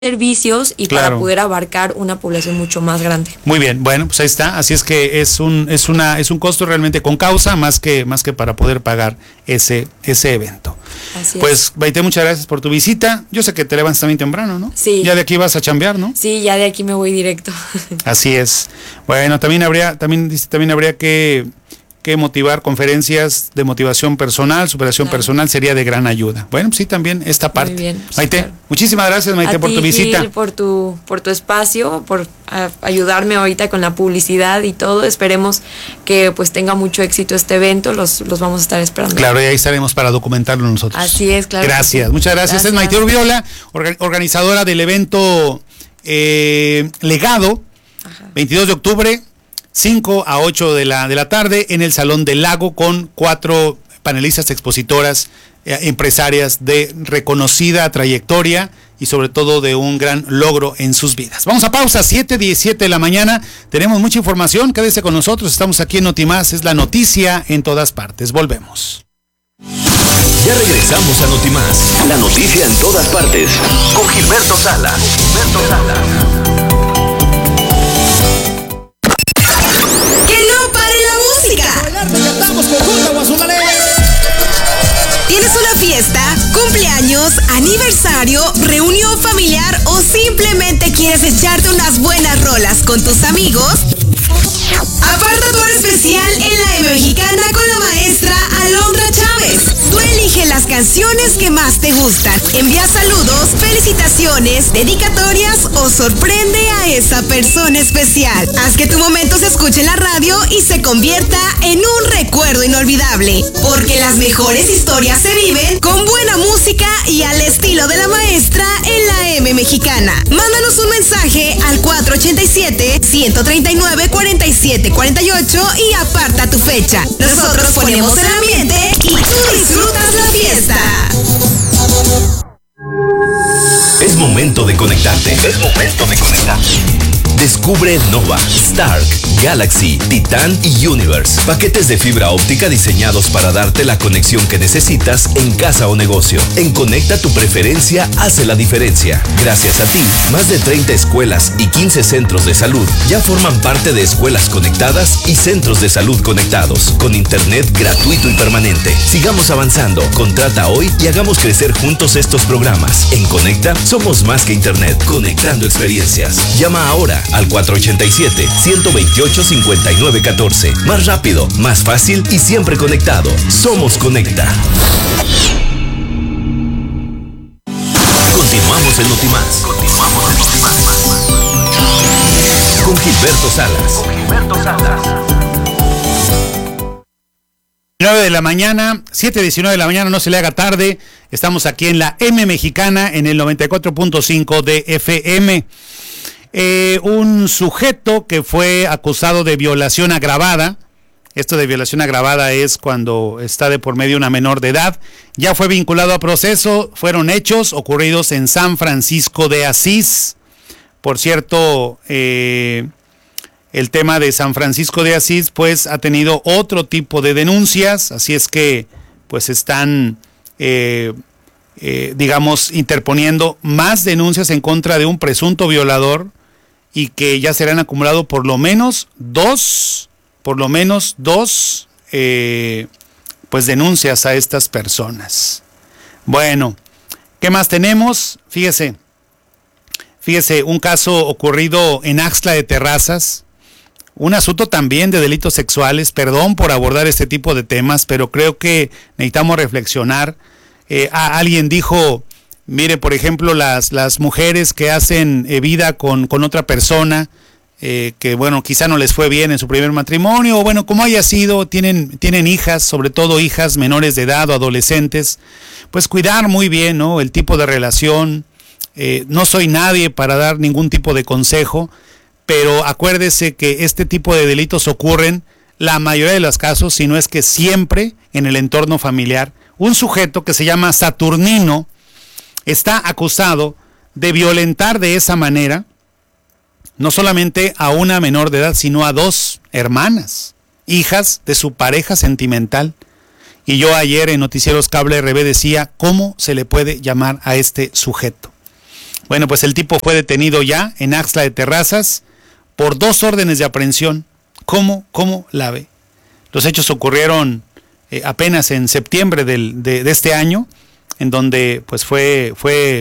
servicios y Claro. para poder abarcar una población mucho más grande. Muy bien, bueno, pues ahí está. Así es que es un costo realmente con causa, más que para poder pagar ese evento. Así Pues, Maite, muchas gracias por tu visita. Yo sé que te levantas también temprano, ¿no? Sí. Ya de aquí vas a chambear, ¿no? Sí, ya de aquí me voy directo. Así es. Bueno, también habría que motivar conferencias de motivación personal, superación Claro. personal sería de gran ayuda. Bueno, pues sí, también esta parte. Muy bien, sí, Maite, claro. muchísimas gracias, Maite, A por ti, tu visita. Gil, por tu espacio, por ayudarme ahorita con la publicidad y todo. Esperemos que pues tenga mucho éxito este evento. Los vamos a estar esperando. Claro, y ahí estaremos para documentarlo nosotros. Así es, claro. Gracias, Sí. muchas gracias. Es Maite Urbiola, organizadora del evento Legado, Ajá. 22 de octubre, 5 a 8 de la tarde, en el Salón del Lago, con 4 panelistas expositoras, empresarias de reconocida trayectoria y sobre todo de un gran logro en sus vidas. Vamos a pausa, 7:17 de la mañana. Tenemos mucha información, quédese con nosotros. Estamos aquí en Notimás, es la noticia en todas partes. Volvemos. Ya regresamos a Notimás, la noticia en todas partes, con Gilberto Salas. ¡Que no pare la música! ¿Tienes una fiesta, cumpleaños, aniversario, reunión familiar o simplemente quieres echarte unas buenas rolas con tus amigos? Aparta tu hora especial en la M Mexicana con la maestra Alondra Chávez. Tú elige las canciones que más te gustan. Envía saludos, felicitaciones, dedicatorias o sorprende a esa persona especial. Haz que tu momento se escuche en la radio y se convierta en un recuerdo inolvidable. Porque las mejores historias se viven con buena música y al estilo de la maestra en la M Mexicana. Mándanos un mensaje al 487-139-4748 y aparta tu fecha. Nosotros ponemos el ambiente y tú disfrutas la fiesta. Es momento de conectarte. Descubre Nova, Stark, Galaxy, Titan y Universe. Paquetes de fibra óptica diseñados para darte la conexión que necesitas en casa o negocio. En Conecta tu preferencia hace la diferencia. Gracias a ti, más de 30 escuelas y 15 centros de salud ya forman parte de escuelas conectadas y centros de salud conectados, con internet gratuito y permanente. Sigamos avanzando. Contrata hoy y hagamos crecer juntos estos programas. En Conecta somos más que internet, conectando experiencias. Llama ahora al 487-128-5914. Más rápido, más fácil y siempre conectado. Somos Conecta. Continuamos en Notimás. Con Gilberto Salas. 9 de la mañana, 7:19 de la mañana, no se le haga tarde. Estamos aquí en la M Mexicana, en el 94.5 de FM. Un sujeto que fue acusado de violación agravada. Esto de violación agravada es cuando está de por medio una menor de edad. Ya fue vinculado a proceso. Fueron hechos ocurridos en San Francisco de Asís. Por cierto, el tema de San Francisco de Asís pues ha tenido otro tipo de denuncias. Así es que pues están digamos interponiendo más denuncias en contra de un presunto violador, y que ya serán acumulado por lo menos dos pues denuncias a estas personas. Bueno, ¿qué más tenemos? Fíjese, un caso ocurrido en Axtla de Terrazas, un asunto también de delitos sexuales. Perdón por abordar este tipo de temas, pero creo que necesitamos reflexionar. Alguien dijo, mire, por ejemplo, las mujeres que hacen vida con otra persona, que bueno, quizá no les fue bien en su primer matrimonio, o bueno, como haya sido, tienen hijas, sobre todo hijas menores de edad o adolescentes, pues cuidar muy bien, ¿no?, el tipo de relación. No soy nadie para dar ningún tipo de consejo, pero acuérdese que este tipo de delitos ocurren la mayoría de los casos, si no es que siempre, en el entorno familiar. Un sujeto que se llama Saturnino está acusado de violentar de esa manera no solamente a una menor de edad, sino a 2 hermanas, hijas de su pareja sentimental. Y yo ayer en Noticieros Cable RB decía, ¿cómo se le puede llamar a este sujeto? Bueno, pues el tipo fue detenido ya en Axtla de Terrazas por 2 órdenes de aprehensión. ¿Cómo la ve? Los hechos ocurrieron apenas en septiembre de este año, en donde pues fue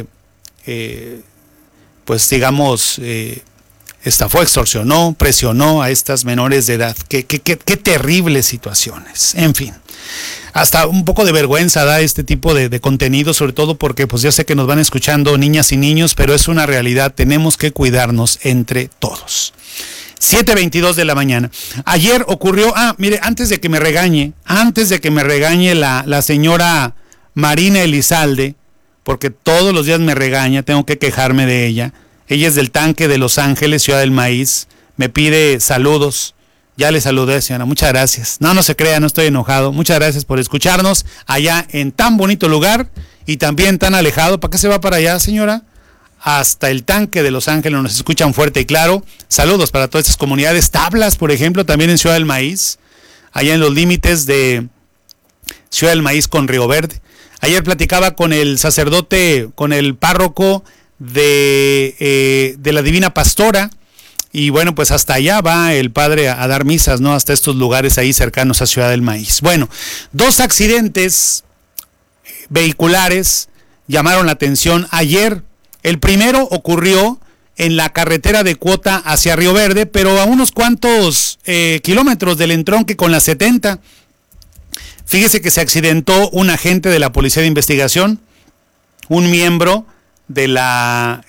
pues digamos, estafó, extorsionó, presionó a estas menores de edad. Qué terribles situaciones. En fin, hasta un poco de vergüenza da este tipo de contenido, sobre todo porque pues yo sé que nos van escuchando niñas y niños, pero es una realidad, tenemos que cuidarnos entre todos. 7:22 de la mañana. Ayer ocurrió, mire, antes de que me regañe la señora Marina Elizalde, porque todos los días me regaña, tengo que quejarme de ella. Ella es del Tanque de Los Ángeles, Ciudad del Maíz, me pide saludos. Ya le saludé, señora, muchas gracias. No se crea, no estoy enojado. Muchas gracias por escucharnos allá en tan bonito lugar y también tan alejado. ¿Para qué se va para allá, señora? Hasta el Tanque de Los Ángeles nos escuchan fuerte y claro. Saludos para todas estas comunidades. Tablas, por ejemplo, también en Ciudad del Maíz, allá en los límites de Ciudad del Maíz con Río Verde. Ayer platicaba con el sacerdote, con el párroco de la Divina Pastora, y bueno, pues hasta allá va el padre a dar misas, ¿no? Hasta estos lugares ahí cercanos a Ciudad del Maíz. Bueno, 2 accidentes vehiculares llamaron la atención ayer. El primero ocurrió en la carretera de Cuota hacia Río Verde, pero a unos cuantos kilómetros del entronque con la 70. Fíjese que se accidentó un agente de la Policía de Investigación, un miembro de la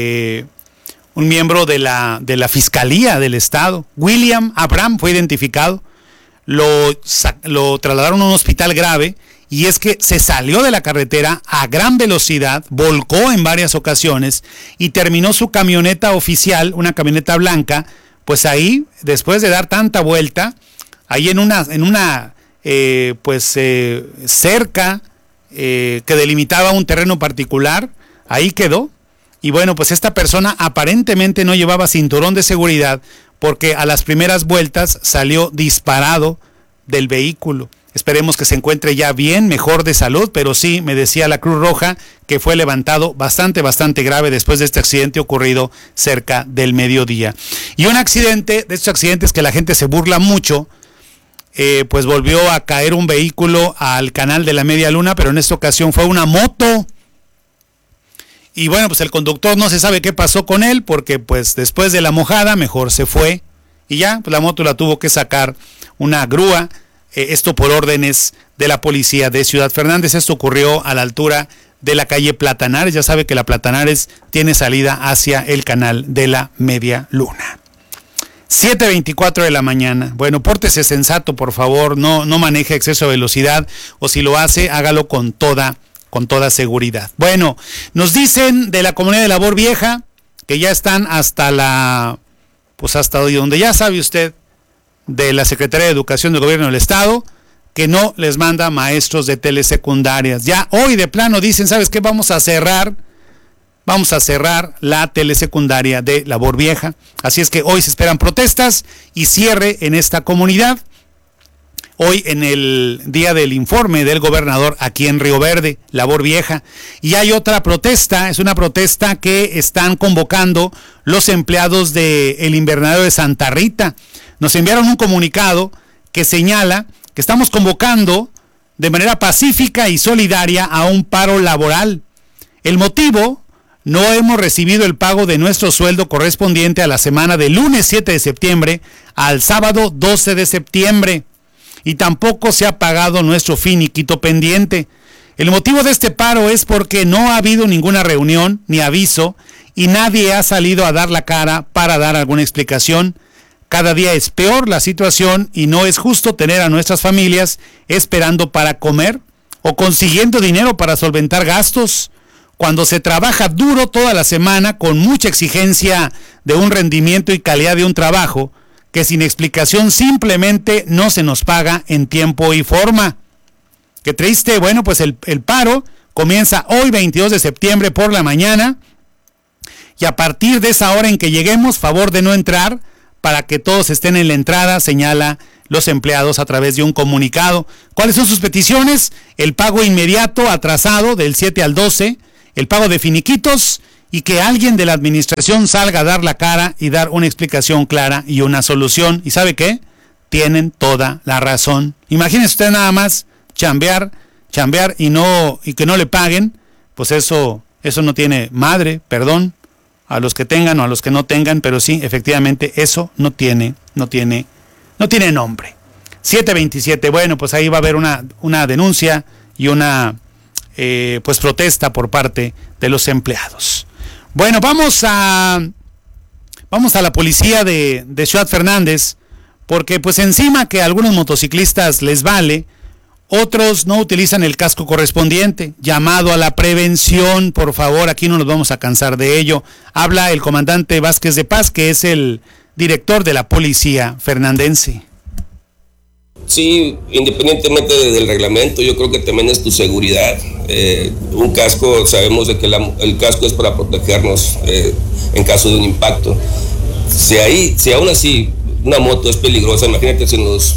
Fiscalía del Estado. William Abraham fue identificado, lo trasladaron a un hospital grave, y es que se salió de la carretera a gran velocidad, volcó en varias ocasiones y terminó su camioneta oficial, una camioneta blanca, pues ahí, después de dar tanta vuelta, ahí en una cerca que delimitaba un terreno particular, ahí quedó. Y bueno, pues esta persona aparentemente no llevaba cinturón de seguridad porque a las primeras vueltas salió disparado del vehículo. Esperemos que se encuentre ya bien, mejor de salud, pero sí, me decía la Cruz Roja que fue levantado bastante grave después de este accidente ocurrido cerca del mediodía. Y un accidente, de estos accidentes que la gente se burla mucho, pues volvió a caer un vehículo al canal de la Media Luna, pero en esta ocasión fue una moto. Y bueno, pues el conductor no se sabe qué pasó con él, porque pues después de la mojada mejor se fue y ya, pues la moto la tuvo que sacar una grúa, esto por órdenes de la policía de Ciudad Fernández. Esto ocurrió a la altura de la calle Platanares. Ya sabe que la Platanares tiene salida hacia el canal de la Media Luna. 7:24 de la mañana. Bueno, pórtese sensato, por favor, no maneje exceso de velocidad, o si lo hace, hágalo con toda seguridad. Bueno, nos dicen de la comunidad de Labor Vieja que ya están hasta donde ya sabe usted, de la Secretaría de Educación del Gobierno del Estado, que no les manda maestros de telesecundarias. Ya hoy de plano dicen, ¿sabes qué? Vamos a cerrar la telesecundaria de Labor Vieja. Así es que hoy se esperan protestas y cierre en esta comunidad. Hoy en el día del informe del gobernador aquí en Río Verde, Labor Vieja. Y hay otra protesta, es una protesta que están convocando los empleados del invernadero de Santa Rita. Nos enviaron un comunicado que señala que estamos convocando de manera pacífica y solidaria a un paro laboral. El motivo: no hemos recibido el pago de nuestro sueldo correspondiente a la semana del lunes 7 de septiembre al sábado 12 de septiembre. Y tampoco se ha pagado nuestro finiquito pendiente. El motivo de este paro es porque no ha habido ninguna reunión ni aviso y nadie ha salido a dar la cara para dar alguna explicación. Cada día es peor la situación y no es justo tener a nuestras familias esperando para comer o consiguiendo dinero para solventar gastos, cuando se trabaja duro toda la semana con mucha exigencia de un rendimiento y calidad de un trabajo que sin explicación simplemente no se nos paga en tiempo y forma. Qué triste. Bueno, pues el paro comienza hoy 22 de septiembre por la mañana, y a partir de esa hora en que lleguemos, favor de no entrar para que todos estén en la entrada, señala los empleados a través de un comunicado. ¿Cuáles son sus peticiones? El pago inmediato atrasado del 7 al 12, el pago de finiquitos y que alguien de la administración salga a dar la cara y dar una explicación clara y una solución. ¿Y sabe qué? Tienen toda la razón. Imagínense usted nada más chambear y que no le paguen, pues eso no tiene madre, perdón, a los que tengan o a los que no tengan, pero sí, efectivamente, eso no tiene nombre. 727, bueno, pues ahí va a haber una denuncia y una pues protesta por parte de los empleados. Bueno, vamos a la policía de Ciudad Fernández, porque pues encima que a algunos motociclistas les vale, otros no utilizan el casco correspondiente. Llamado a la prevención, por favor, aquí no nos vamos a cansar de ello. Habla el comandante Vázquez de Paz, que es el director de la policía fernandense. Sí, independientemente del reglamento, yo creo que también es tu seguridad. Un casco, sabemos de que el casco es para protegernos en caso de un impacto. Si aún así una moto es peligrosa, imagínate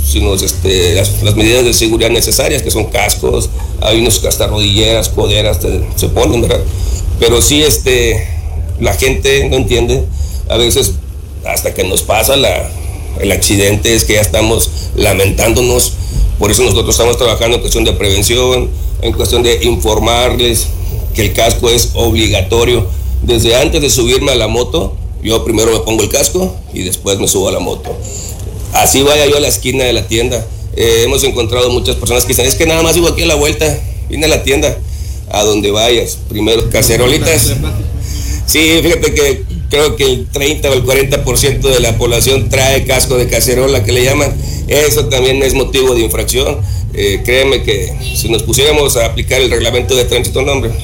las medidas de seguridad necesarias, que son cascos, hay unos hasta rodilleras, coderas, se ponen, ¿verdad? Pero sí, la gente no entiende, a veces hasta que nos pasa el accidente es que ya estamos lamentándonos. Por eso nosotros estamos trabajando en cuestión de prevención, en cuestión de informarles que el casco es obligatorio. Desde antes de subirme a la moto, yo primero me pongo el casco y después me subo a la moto. Así vaya yo a la esquina de la tienda. Hemos encontrado muchas personas que dicen, es que nada más vivo aquí a la vuelta, vine a la tienda. A donde vayas, primero cacerolitas. Sí, fíjate que creo que el 30 o el 40% de la población trae casco de cacerola, que le llaman. Eso también es motivo de infracción. Créeme que si nos pusiéramos a aplicar el reglamento de tránsito, no, hombre,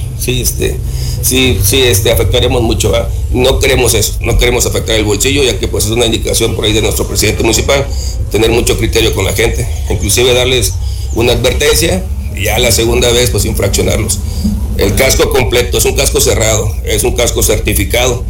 sí, afectaríamos mucho, ¿verdad? No queremos eso, no queremos afectar el bolsillo, ya que pues es una indicación por ahí de nuestro presidente municipal, tener mucho criterio con la gente, inclusive darles una advertencia y ya la segunda vez pues infraccionarlos. El casco completo es un casco cerrado, es un casco certificado,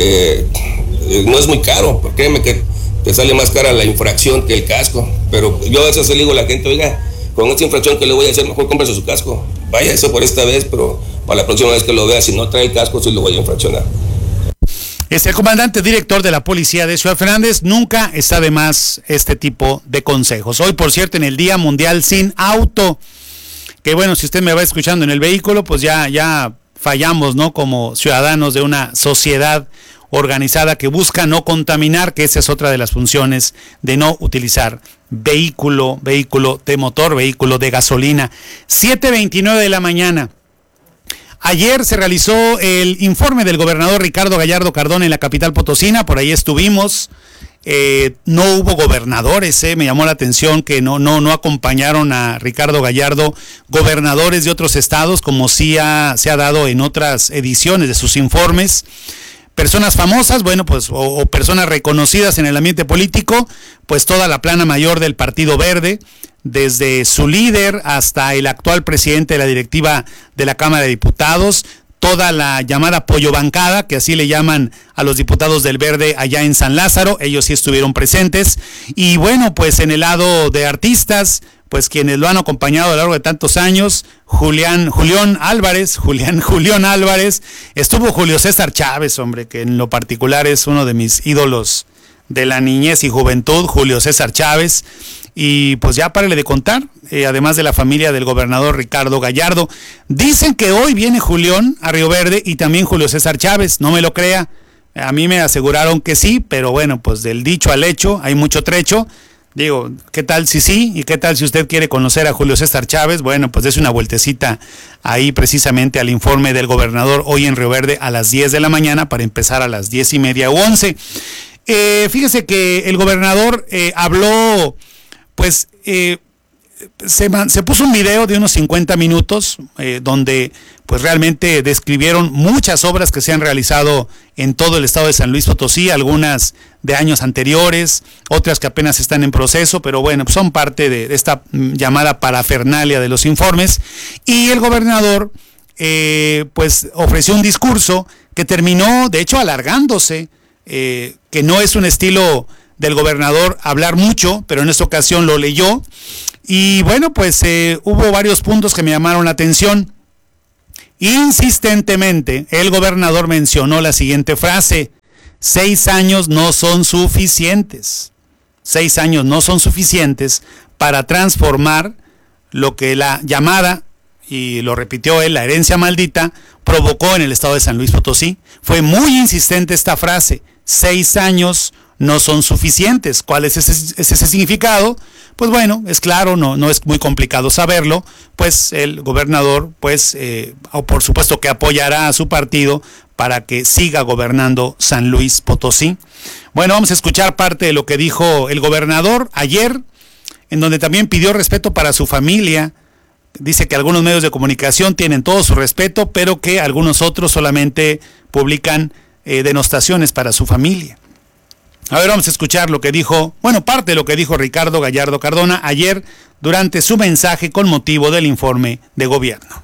no es muy caro, créeme que te sale más cara la infracción que el casco, pero yo a veces le digo a la gente, oiga, con esta infracción que le voy a hacer, mejor cómprese su casco, vaya eso por esta vez, pero para la próxima vez que lo vea, si no trae el casco, sí lo voy a infraccionar. Es el comandante director de la policía de Ciudad Fernández. Nunca está de más este tipo de consejos. Hoy, por cierto, en el Día Mundial Sin Auto, que bueno, si usted me va escuchando en el vehículo, pues ya fallamos, ¿no? Como ciudadanos de una sociedad organizada que busca no contaminar, que esa es otra de las funciones de no utilizar vehículo de motor, vehículo de gasolina. 7:29 de la mañana. Ayer se realizó el informe del gobernador Ricardo Gallardo Cardona en la capital potosina, por ahí estuvimos. No hubo gobernadores, me llamó la atención que no acompañaron a Ricardo Gallardo gobernadores de otros estados, como sí se ha dado en otras ediciones de sus informes. Personas famosas, bueno, pues, o personas reconocidas en el ambiente político, pues toda la plana mayor del Partido Verde, desde su líder hasta el actual presidente de la directiva de la Cámara de Diputados, toda la llamada pollo bancada, que así le llaman a los diputados del Verde allá en San Lázaro, ellos sí estuvieron presentes. Y bueno, pues en el lado de artistas, pues quienes lo han acompañado a lo largo de tantos años, Julián Álvarez, estuvo Julio César Chávez, hombre, que en lo particular es uno de mis ídolos de la niñez y juventud, Julio César Chávez. Y pues ya párele de contar, además de la familia del gobernador Ricardo Gallardo. Dicen que hoy viene Julián a Río Verde y también Julio César Chávez, no me lo crea. A mí me aseguraron que sí, pero bueno, pues del dicho al hecho hay mucho trecho. Digo, ¿qué tal si sí? ¿Y qué tal si usted quiere conocer a Julio César Chávez? Bueno, pues dése una vueltecita ahí precisamente al informe del gobernador hoy en Río Verde a las 10 de la mañana para empezar a las 10:30 u 11. Fíjese que el gobernador habló, pues se puso un video de unos 50 minutos donde pues realmente describieron muchas obras que se han realizado en todo el estado de San Luis Potosí, algunas de años anteriores, otras que apenas están en proceso, pero bueno, pues son parte de esta llamada parafernalia de los informes. Y el gobernador pues ofreció un discurso que terminó de hecho alargándose, que no es un estilo del gobernador hablar mucho, pero en esta ocasión lo leyó. Y bueno, pues hubo varios puntos que me llamaron la atención. Insistentemente, el gobernador mencionó la siguiente frase: 6 años no son suficientes. 6 años no son suficientes para transformar lo que la llamada, y lo repitió él, la herencia maldita, provocó en el estado de San Luis Potosí. Fue muy insistente esta frase: 6 años no son suficientes. ¿Cuál es ese significado? Pues bueno, es claro, no es muy complicado saberlo, pues el gobernador, pues, por supuesto que apoyará a su partido para que siga gobernando San Luis Potosí. Bueno, vamos a escuchar parte de lo que dijo el gobernador ayer, en donde también pidió respeto para su familia. Dice que algunos medios de comunicación tienen todo su respeto, pero que algunos otros solamente publican denostaciones para su familia. A ver, vamos a escuchar lo que dijo, parte de lo que dijo Ricardo Gallardo Cardona ayer durante su mensaje con motivo del informe de gobierno.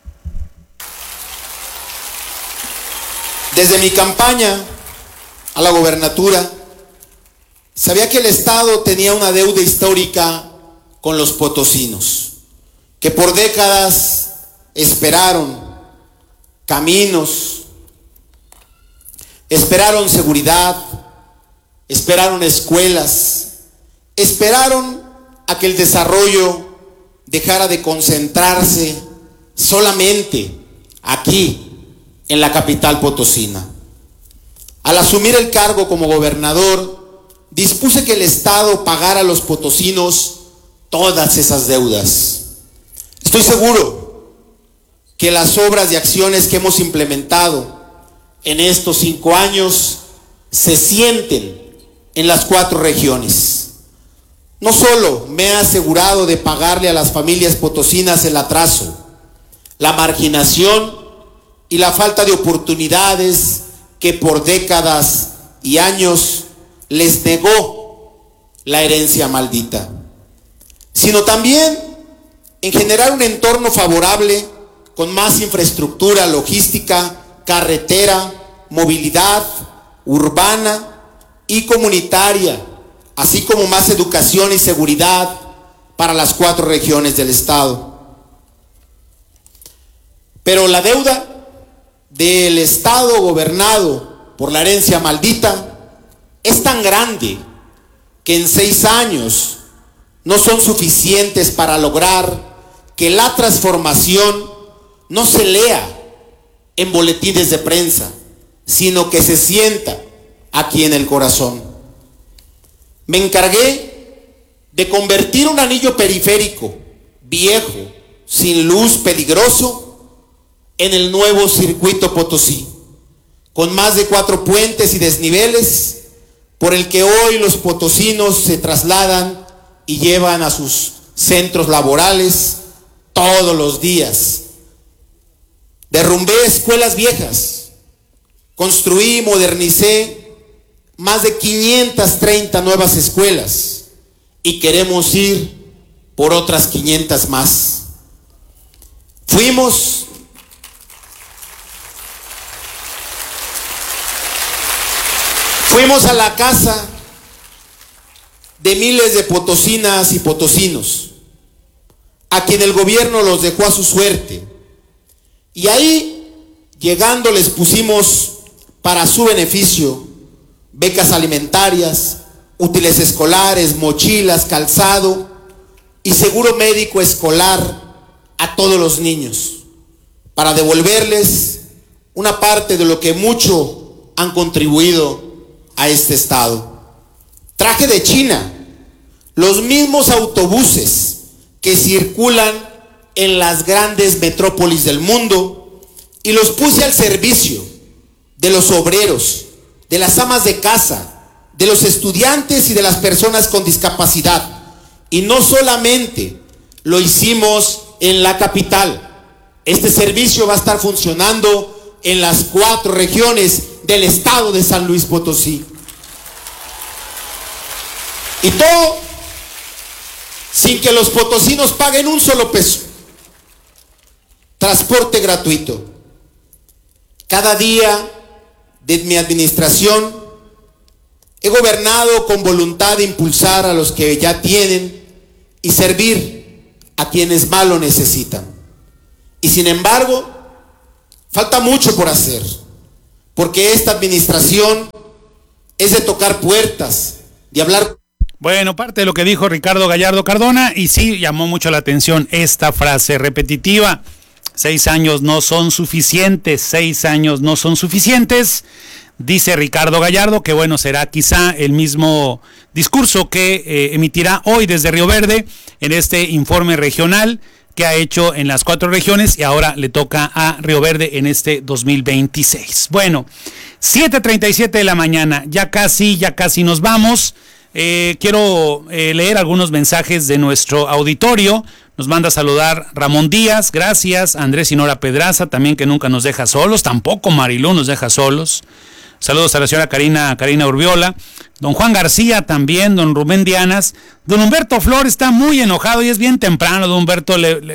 Desde mi campaña a la gobernatura, sabía que el Estado tenía una deuda histórica con los potosinos, que por décadas esperaron caminos, esperaron seguridad, esperaron escuelas, esperaron a que el desarrollo dejara de concentrarse solamente aquí, en la capital potosina. Al asumir el cargo como gobernador, dispuse que el Estado pagara a los potosinos todas esas deudas. Estoy seguro que las obras y acciones que hemos implementado en estos 5 años se sienten en las 4 regiones. No solo me he asegurado de pagarle a las familias potosinas el atraso, la marginación y la falta de oportunidades que por décadas y años les negó la herencia maldita, sino también en generar un entorno favorable con más infraestructura logística, carretera, movilidad urbana y comunitaria, así como más educación y seguridad para las 4 regiones del Estado. Pero la deuda del Estado gobernado por la herencia maldita es tan grande que en 6 años no son suficientes para lograr que la transformación no se lea en boletines de prensa, sino que se sienta aquí en el corazón. Me encargué de convertir un anillo periférico viejo, sin luz, peligroso, en el nuevo circuito Potosí, con más de 4 puentes y desniveles, por el que hoy los potosinos se trasladan y llevan a sus centros laborales todos los días. Derrumbé escuelas viejas, construí y modernicé más de 530 nuevas escuelas y queremos ir por otras 500 más. Fuimos a la casa de miles de potosinas y potosinos, a quien el gobierno los dejó a su suerte. Y ahí, llegando, les pusimos para su beneficio becas alimentarias, útiles escolares, mochilas, calzado y seguro médico escolar a todos los niños, para devolverles una parte de lo que mucho han contribuido a este estado. Traje de China los mismos autobuses que circulan en las grandes metrópolis del mundo y los puse al servicio de los obreros, de las amas de casa, de los estudiantes y de las personas con discapacidad. Y no solamente lo hicimos en la capital, este servicio va a estar funcionando en las 4 regiones del estado de San Luis Potosí. Y todo sin que los potosinos paguen un solo peso. Transporte gratuito. Cada día de mi administración he gobernado con voluntad de impulsar a los que ya tienen y servir a quienes más lo necesitan. Y sin embargo, Falta mucho por hacer, porque esta administración es de tocar puertas, de hablar. Bueno, parte de lo que dijo Ricardo Gallardo Cardona, y sí llamó mucho la atención esta frase repetitiva: 6 años no son suficientes, 6 años no son suficientes. Dice Ricardo Gallardo que bueno, será quizá el mismo discurso que emitirá hoy desde Río Verde en este informe regional que ha hecho en las 4 regiones, y ahora le toca a Río Verde en este 2026. Bueno, 7:37 de la mañana, ya casi nos vamos. Quiero leer algunos mensajes de nuestro auditorio. Nos manda a saludar Ramón Díaz, gracias. Andrés y Nora Pedraza, también, que nunca nos deja solos. Tampoco Marilú nos deja solos. Saludos a la señora Karina Urbiola. Don Juan García también, don Rubén Dianas. Don Humberto Flor está muy enojado y es bien temprano, don Humberto.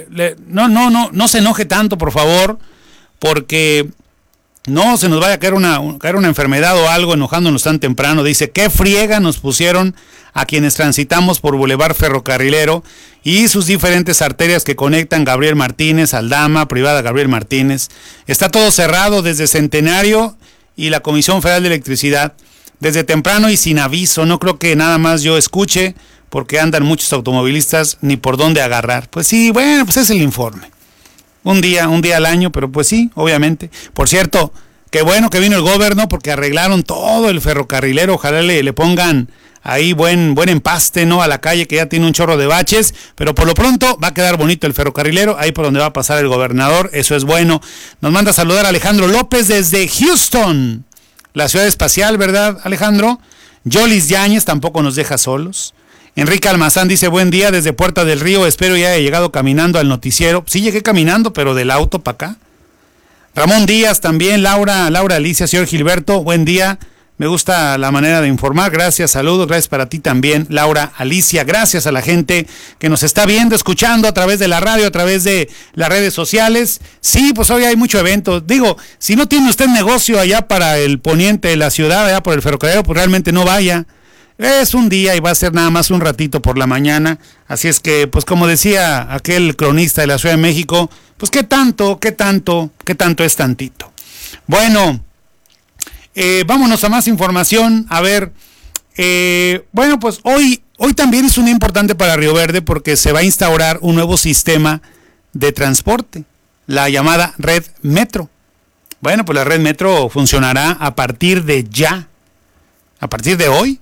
No se enoje tanto, por favor, porque no se nos vaya a caer una enfermedad o algo enojándonos tan temprano. Dice: qué friega nos pusieron a quienes transitamos por Boulevard Ferrocarrilero y sus diferentes arterias que conectan Gabriel Martínez, Aldama, Privada Gabriel Martínez. Está todo cerrado desde Centenario y la Comisión Federal de Electricidad, desde temprano y sin aviso. No creo que nada más yo escuche, porque andan muchos automovilistas ni por dónde agarrar. Pues sí, bueno, pues es el informe. Un día al año, pero pues sí, obviamente. Por cierto, qué bueno que vino el gobierno, porque arreglaron todo el ferrocarrilero. Ojalá le pongan ahí buen empaste, ¿no?, a la calle, que ya tiene un chorro de baches, pero por lo pronto va a quedar bonito el ferrocarrilero, ahí por donde va a pasar el gobernador. Eso es bueno. Nos manda a saludar a Alejandro López desde Houston, la ciudad espacial, ¿verdad, Alejandro? Yolis Yáñez tampoco nos deja solos. Enrique Almazán dice: buen día desde Puerta del Río, espero ya haya llegado caminando al noticiero. Sí, llegué caminando, pero del auto para acá. Ramón Díaz también, Laura Alicia, señor Gilberto, buen día. Me gusta la manera de informar, gracias, saludos, gracias para ti también, Laura Alicia. Gracias a la gente que nos está viendo, escuchando a través de la radio, a través de las redes sociales. Sí, pues hoy hay mucho evento. Digo, si no tiene usted negocio allá para el poniente de la ciudad, allá por el ferrocarril, pues realmente no vaya. Es un día y va a ser nada más un ratito por la mañana. Así es que, pues como decía aquel cronista de la Ciudad de México, pues qué tanto es tantito. Bueno, vámonos a más información. A ver, bueno, pues hoy también es un día importante para Río Verde, porque se va a instaurar un nuevo sistema de transporte, la llamada Red Metro. Bueno, pues la Red Metro funcionará a partir de ya, a partir de hoy,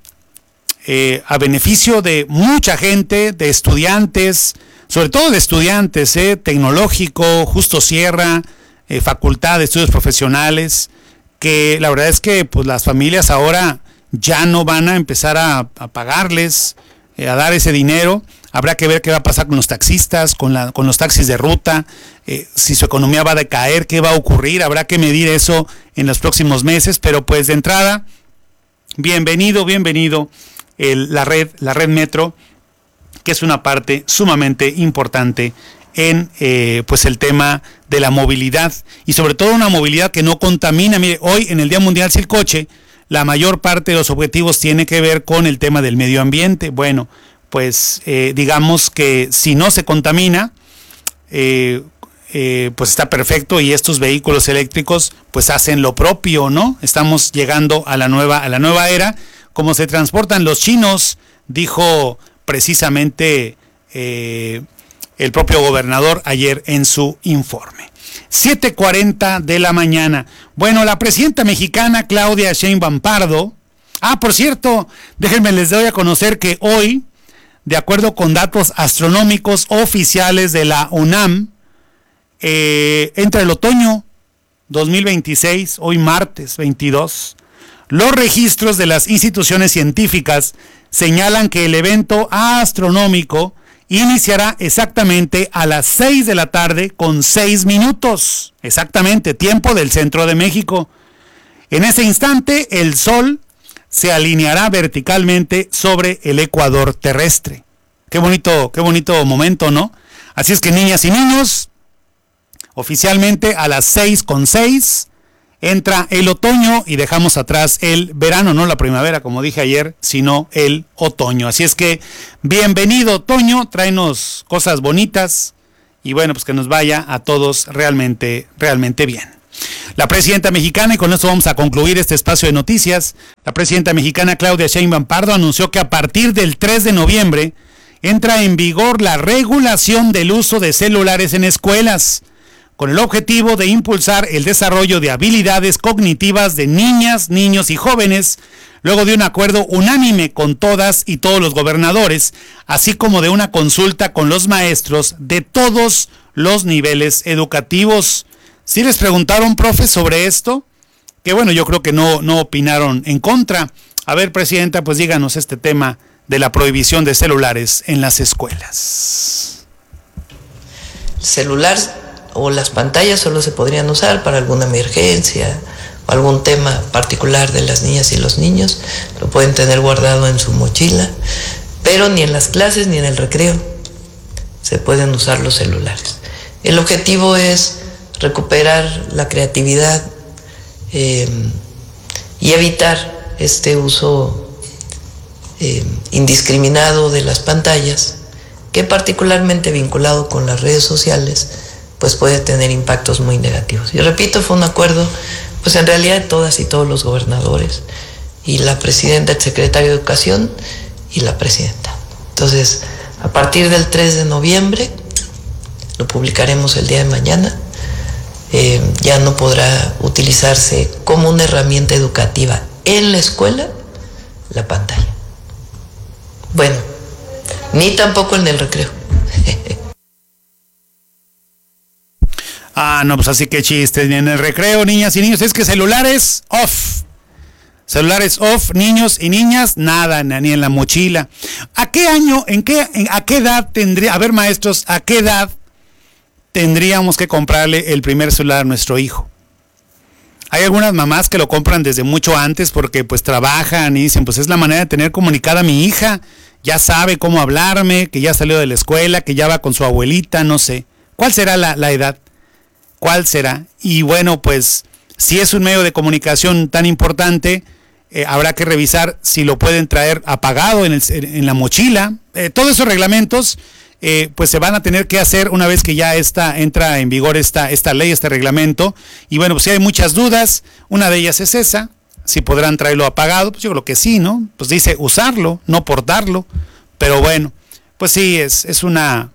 a beneficio de mucha gente, de estudiantes, sobre todo de estudiantes, Tecnológico, Justo Sierra, Facultad de Estudios Profesionales, que la verdad es que pues las familias ahora ya no van a empezar a pagarles, a dar ese dinero. Habrá que ver qué va a pasar con los taxistas, con los taxis de ruta, si su economía va a decaer, qué va a ocurrir. Habrá que medir eso en los próximos meses, pero pues de entrada, bienvenido la red Metro, que es una parte sumamente importante en pues el tema de la movilidad, y sobre todo una movilidad que no contamina. Mire, hoy en el Día Mundial Sin Coche, la mayor parte de los objetivos tiene que ver con el tema del medio ambiente. Bueno, pues digamos que si no se contamina, pues está perfecto, y estos vehículos eléctricos pues hacen lo propio, ¿no? Estamos llegando a la nueva era. Como se transportan los chinos, dijo precisamente el propio gobernador ayer en su informe. 7:40 de la mañana. Bueno, la presidenta mexicana Claudia Sheinbaum Pardo. Por cierto, déjenme les doy a conocer que hoy, de acuerdo con datos astronómicos oficiales de la UNAM, entra el otoño 2026, hoy martes 22. Los registros de las instituciones científicas señalan que el evento astronómico iniciará exactamente a las 6 de la tarde con 6 minutos, exactamente, tiempo del centro de México. En ese instante, el Sol se alineará verticalmente sobre el ecuador terrestre. Qué bonito momento, ¿no? Así es que, niñas y niños, oficialmente a las 6:06 entra el otoño y dejamos atrás el verano, no la primavera, como dije ayer, sino el otoño. Así es que, bienvenido otoño, tráenos cosas bonitas y bueno, pues que nos vaya a todos realmente bien. La presidenta mexicana, y con esto vamos a concluir este espacio de noticias, la presidenta mexicana Claudia Sheinbaum Pardo anunció que a partir del 3 de noviembre entra en vigor la regulación del uso de celulares en escuelas, con el objetivo de impulsar el desarrollo de habilidades cognitivas de niñas, niños y jóvenes, luego de un acuerdo unánime con todas y todos los gobernadores, así como de una consulta con los maestros de todos los niveles educativos. ¿Sí les preguntaron, profe, sobre esto? Que bueno, yo creo que no opinaron en contra. A ver, presidenta, pues díganos este tema de la prohibición de celulares en las escuelas. Celular o las pantallas solo se podrían usar para alguna emergencia o algún tema particular de las niñas y los niños. Lo pueden tener guardado en su mochila, pero ni en las clases ni en el recreo se pueden usar los celulares. El objetivo es recuperar la creatividad y evitar este uso indiscriminado de las pantallas, que particularmente vinculado con las redes sociales, pues puede tener impactos muy negativos. Y repito, fue un acuerdo, pues en realidad de todas y todos los gobernadores, y la presidenta, el secretario de Educación y la presidenta. Entonces, a partir del 3 de noviembre, lo publicaremos el día de mañana, ya no podrá utilizarse como una herramienta educativa en la escuela la pantalla. Bueno, ni tampoco en el recreo. No, pues así que chistes, ni en el recreo, niñas y niños, es que celulares off. Celulares off, niños y niñas, nada, ni en la mochila. ¿A qué año, a qué edad tendría, a ver maestros, a qué edad tendríamos que comprarle el primer celular a nuestro hijo? Hay algunas mamás que lo compran desde mucho antes porque pues trabajan y dicen, pues es la manera de tener comunicada a mi hija, ya sabe cómo hablarme, que ya salió de la escuela, que ya va con su abuelita, no sé. ¿Cuál será la edad? ¿Cuál será? Y bueno, pues si es un medio de comunicación tan importante, habrá que revisar si lo pueden traer apagado en la mochila. Todos esos reglamentos pues se van a tener que hacer una vez que ya entra en vigor esta ley, este reglamento. Y bueno, pues si hay muchas dudas, una de ellas es esa, si podrán traerlo apagado, pues yo creo que sí, ¿no? Pues dice usarlo, no portarlo, pero bueno, pues sí, es una,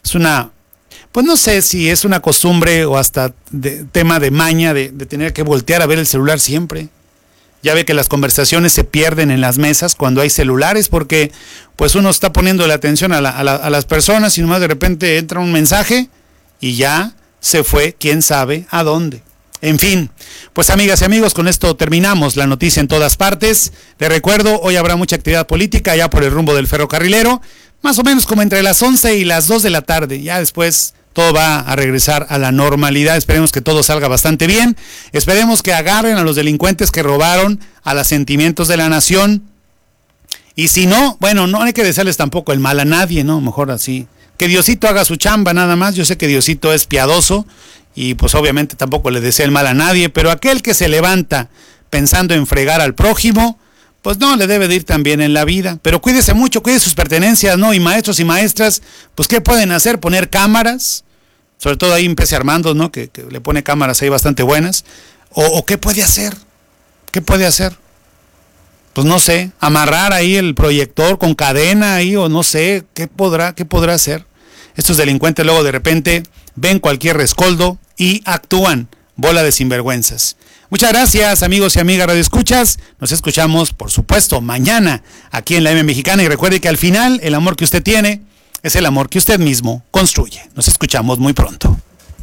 pues no sé si es una costumbre o hasta tema de maña de tener que voltear a ver el celular siempre. Ya ve que las conversaciones se pierden en las mesas cuando hay celulares porque pues uno está poniendo la atención a las personas y nomás de repente entra un mensaje y ya se fue quién sabe a dónde. En fin, pues amigas y amigos, con esto terminamos la noticia en todas partes. Les recuerdo, hoy habrá mucha actividad política allá por el rumbo del ferrocarrilero, más o menos como entre las 11 y las 2 de la tarde. Ya después todo va a regresar a la normalidad. Esperemos que todo salga bastante bien. Esperemos que agarren a los delincuentes que robaron a los sentimientos de la nación. Y si no, bueno, no hay que desearles tampoco el mal a nadie, ¿no? Mejor así. Que Diosito haga su chamba nada más. Yo sé que Diosito es piadoso y pues obviamente tampoco le desea el mal a nadie. Pero aquel que se levanta pensando en fregar al prójimo, pues no le debe de ir tan bien en la vida. Pero cuídese mucho, cuide sus pertenencias, ¿no? Y maestros y maestras, pues ¿qué pueden hacer? Poner cámaras, sobre todo ahí en PC Armando, ¿no? Que le pone cámaras ahí bastante buenas. ¿O qué puede hacer? ¿Qué puede hacer? Pues no sé, amarrar ahí el proyector con cadena ahí, o no sé, ¿qué podrá hacer? Estos delincuentes luego de repente ven cualquier rescoldo y actúan, bola de sinvergüenzas. Muchas gracias, amigos y amigas radioescuchas. Nos escuchamos, por supuesto, mañana aquí en la M Mexicana. Y recuerde que al final, el amor que usted tiene es el amor que usted mismo construye. Nos escuchamos muy pronto.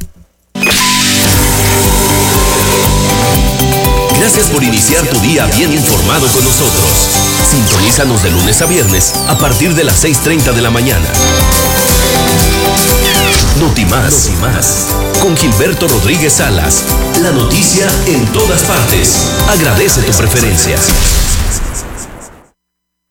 Gracias por iniciar tu día bien informado con nosotros. Sintonízanos de lunes a viernes a partir de las 6:30 de la mañana. Notimás. Con Gilberto Rodríguez Salas. La noticia en todas partes. Agradece tu preferencia.